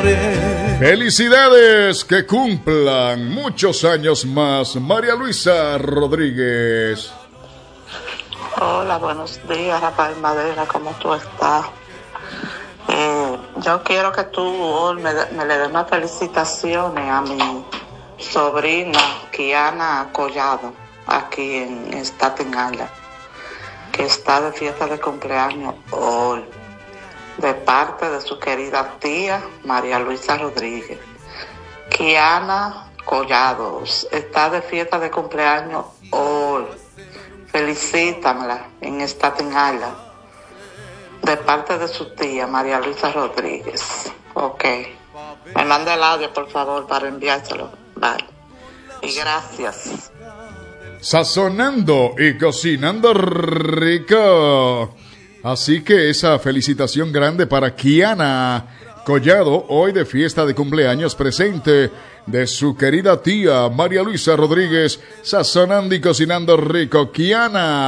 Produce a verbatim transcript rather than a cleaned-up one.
siempre. Felicidades, que cumplan muchos años más, María Luisa Rodríguez. Hola, buenos días, Rafael Madera, ¿cómo tú estás? Eh, yo quiero que tú hoy me, me le des unas felicitaciones a mi sobrina Kiana Collado, aquí en Staten Island, que está de fiesta de cumpleaños hoy, de parte de su querida tía María Luisa Rodríguez. Kiana Collado está de fiesta de cumpleaños hoy. Felicítamela en Staten Island, de parte de su tía María Luisa Rodríguez. Ok. Me manda el audio, por favor, para enviárselo. Vale. Y gracias. Sazonando y cocinando rico. Así que esa felicitación grande para Kiana Collado, hoy de fiesta de cumpleaños, presente de su querida tía María Luisa Rodríguez, sazonando y cocinando rico. Kiana,